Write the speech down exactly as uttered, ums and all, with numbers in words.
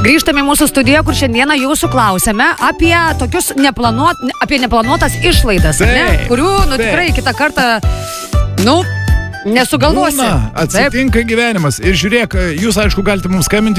Grįžtame į mūsų studiją, kur šiandieną jūsų klausėme apie tokius neplanuot, apie neplanuotas išlaidas, Taip, ne? Kurių, nu taip. tikrai kitą kartą, nu, nesugalvosi. Būna, atsitinka gyvenimas. Ir žiūrėk, jūs aišku galite mums skambinti